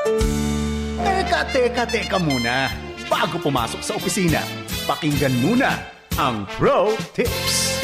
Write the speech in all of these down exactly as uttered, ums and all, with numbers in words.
Teka, teka, teka muna. Bago pumasok sa opisina, pakinggan muna ang Pro Tips.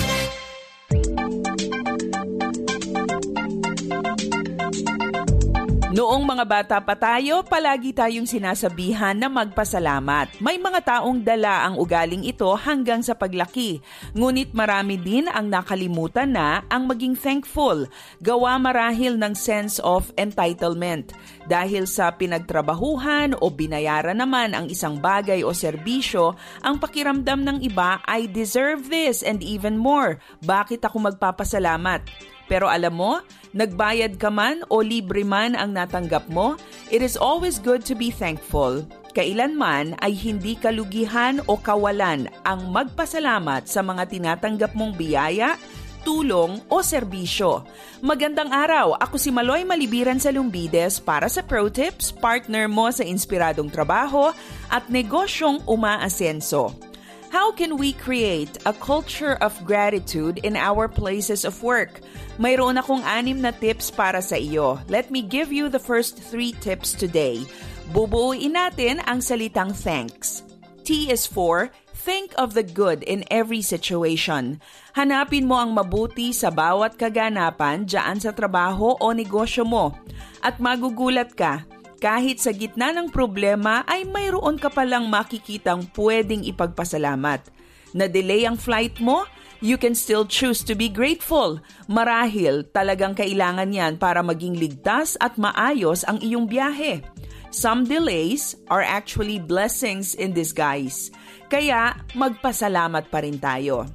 Noong mga bata pa tayo, palagi tayong sinasabihan na magpasalamat. May mga taong dala ang ugaling ito hanggang sa paglaki. Ngunit marami din ang nakalimutan na ang maging thankful. Gawa marahil ng sense of entitlement. Dahil sa pinagtrabahuhan o binayaran naman ang isang bagay o serbisyo, ang pakiramdam ng iba, I deserve this and even more. Bakit ako magpapasalamat? Pero alam mo, nagbayad ka man o libre man ang natanggap mo, it is always good to be thankful. Kailanman ay hindi kalugihan o kawalan ang magpasalamat sa mga tinatanggap mong biyaya, tulong o serbisyo. Magandang araw, ako si Maloy Malibiran sa Lumbides para sa Pro Tips, partner mo sa inspiradong trabaho at negosyong umaasenso. How can we create a culture of gratitude in our places of work? Mayroon akong anim na tips para sa iyo. Let me give you the first three tips today. Bubuuin natin ang salitang thanks. T is for think of the good in every situation. Hanapin mo ang mabuti sa bawat kaganapan dyan sa trabaho o negosyo mo. At magugulat ka. Kahit sa gitna ng problema ay mayroon ka palang makikitang pwedeng ipagpasalamat. Na-delay ang flight mo, you can still choose to be grateful. Marahil talagang kailangan yan para maging ligtas at maayos ang iyong biyahe. Some delays are actually blessings in disguise. Kaya magpasalamat pa rin tayo.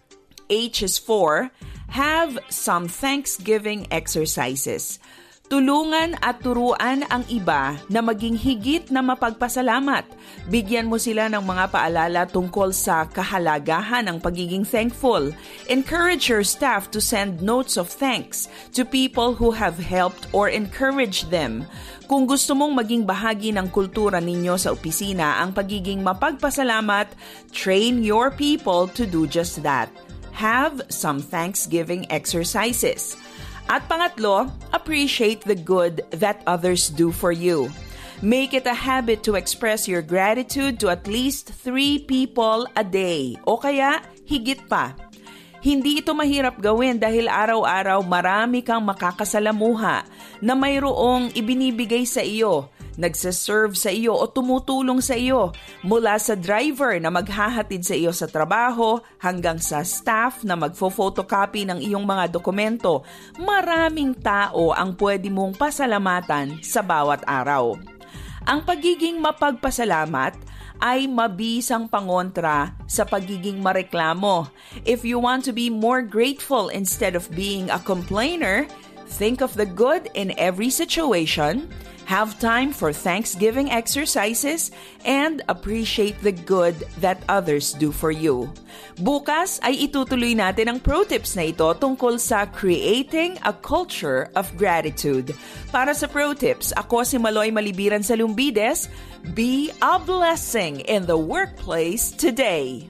H is for have some Thanksgiving exercises. Tulungan at turuan ang iba na maging higit na mapagpasalamat. Bigyan mo sila ng mga paalala tungkol sa kahalagahan ng pagiging thankful. Encourage your staff to send notes of thanks to people who have helped or encouraged them. Kung gusto mong maging bahagi ng kultura ninyo sa opisina ang pagiging mapagpasalamat, train your people to do just that. Have some Thanksgiving exercises. At pangatlo, appreciate the good that others do for you. Make it a habit to express your gratitude to at least three people a day o kaya higit pa. Hindi ito mahirap gawin dahil araw-araw marami kang makakasalamuha na mayroong ibinibigay sa iyo, nagsaserve sa iyo o tumutulong sa iyo mula sa driver na maghahatid sa iyo sa trabaho hanggang sa staff na magfo-photocopy ng iyong mga dokumento. Maraming tao ang pwede mong pasalamatan sa bawat araw. Ang pagiging mapagpasalamat ay mabisang pangontra sa pagiging mareklamo. If you want to be more grateful instead of being a complainer, think of the good in every situation, have time for Thanksgiving exercises, and appreciate the good that others do for you. Bukas ay itutuloy natin ang pro tips na ito tungkol sa creating a culture of gratitude. Para sa pro tips, ako si Maloy Malibiran sa Lumbides. Be a blessing in the workplace today.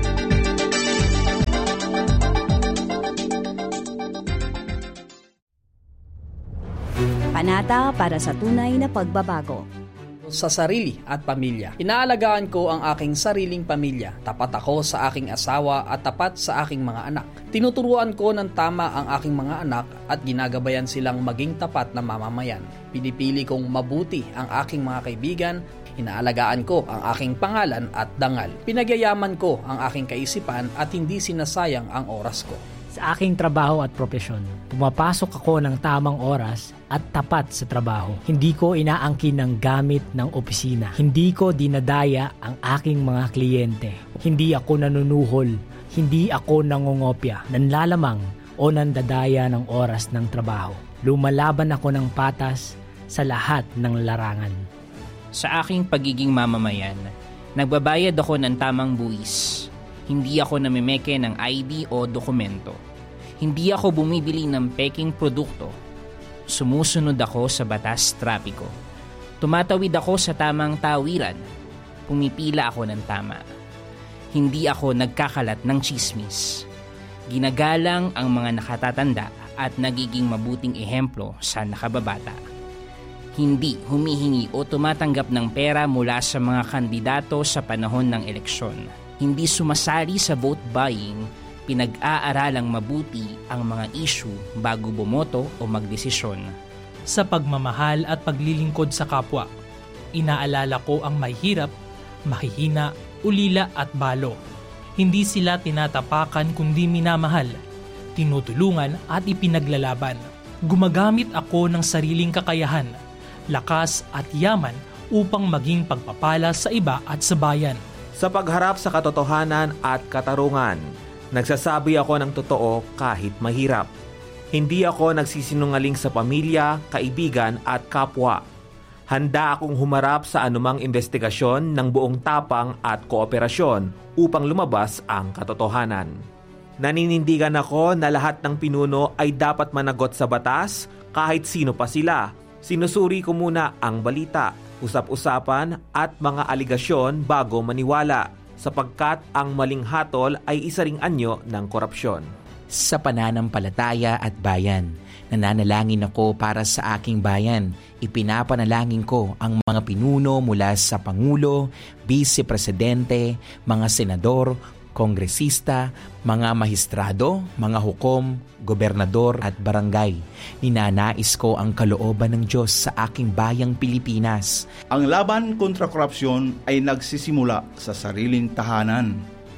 Panata para sa tunay na pagbabago. Sa sarili at pamilya. Inaalagaan ko ang aking sariling pamilya. Tapat ako sa aking asawa at tapat sa aking mga anak. Tinuturuan ko ng tama ang aking mga anak at ginagabayan silang maging tapat na mamamayan. Pinipili kong mabuti ang aking mga kaibigan. Inaalagaan ko ang aking pangalan at dangal. Pinagyayaman ko ang aking kaisipan at hindi sinasayang ang oras ko. Sa aking trabaho at propesyon, pumapasok ako ng tamang oras at tapat sa trabaho. Hindi ko inaangkin ng gamit ng opisina. Hindi ko dinadaya ang aking mga kliyente. Hindi ako nanunuhol. Hindi ako nangongopya, nanlalamang o nandadaya ng oras ng trabaho. Lumalaban ako ng patas sa lahat ng larangan. Sa aking pagiging mamamayan, nagbabayad ako ng tamang buwis. Hindi ako namimeke ng I D o dokumento. Hindi ako bumibili ng peking produkto. Sumusunod ako sa batas trapiko. Tumatawid ako sa tamang tawiran. Pumipila ako ng tama. Hindi ako nagkakalat ng tsismis. Ginagalang ang mga nakatatanda at nagiging mabuting ehemplo sa nakababata. Hindi humihingi o tumatanggap ng pera mula sa mga kandidato sa panahon ng eleksyon. Hindi sumasali sa vote buying, pinag-aaralang mabuti ang mga issue bago bumoto o magdesisyon. Sa pagmamahal at paglilingkod sa kapwa, inaalala ko ang mahihirap, mahihina, ulila at balo. Hindi sila tinatapakan kundi minamahal, tinutulungan at ipinaglalaban. Gumagamit ako ng sariling kakayahan, lakas at yaman upang maging pagpapala sa iba at sa bayan. Sa pagharap sa katotohanan at katarungan, nagsasabi ako ng totoo kahit mahirap. Hindi ako nagsisinungaling sa pamilya, kaibigan at kapwa. Handa akong humarap sa anumang investigasyon ng buong tapang at kooperasyon upang lumabas ang katotohanan. Naninindigan ako na lahat ng pinuno ay dapat managot sa batas kahit sino pa sila. Sinusuri ko muna ang balita, usap-usapan at mga aligasyon bago maniwala, sapagkat ang maling hatol ay isa ring anyo ng korupsyon. Sa pananampalataya at bayan, nananalangin ako para sa aking bayan. Ipinapanalangin ko ang mga pinuno mula sa Pangulo, Vice Presidente, mga senador, kongresista, mga mahistrado, mga hukom, gobernador at barangay. Ninanais ko ang kalooban ng Diyos sa aking bayang Pilipinas. Ang laban kontra korupsyon ay nagsisimula sa sariling tahanan,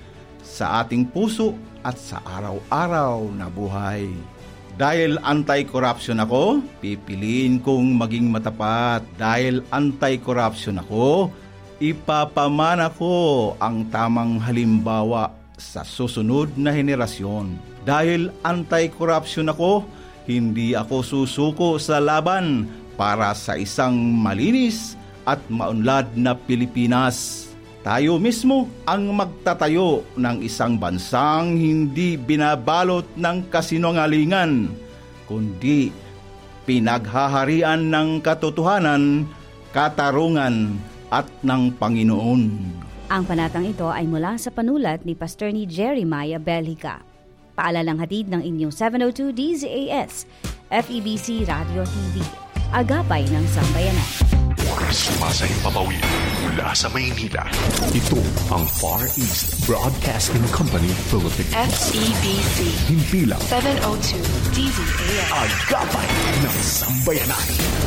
sa ating puso at sa araw-araw na buhay. Dahil anti-corruption ako, pipiliin kong maging matapat. Dahil anti-corruption ako, ipapamana ko ang tamang halimbawa sa susunod na henerasyon. Dahil anti-corruption ako, hindi ako susuko sa laban para sa isang malinis at maunlad na Pilipinas. Tayo mismo ang magtatayo ng isang bansang hindi binabalot ng kasinungalingan, kundi pinaghaharian ng katotohanan, katarungan at ng Panginoon. Ang panatang ito ay mula sa panulat ni Pastor ni Jeremiah Belhica. Paalalang hatid ng inyong seven oh two D Z A S, F E B C Radio T V. Agapay ng Sambayanan. Sumasahing papawid mula sa Maynila. Ito ang Far East Broadcasting Company Philippines. F E B C. Himpilang seven oh two D Z A S. Agapay ng Sambayanan.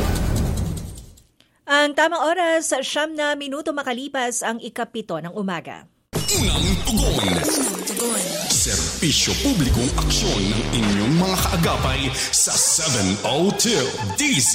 Ang tamang oras, siyam na minuto makalipas ang ikapito ng umaga. Unang tugon. Unang tugon. Serbisyo publikong aksyon ng inyong mga kaagapay sa seven oh two D Z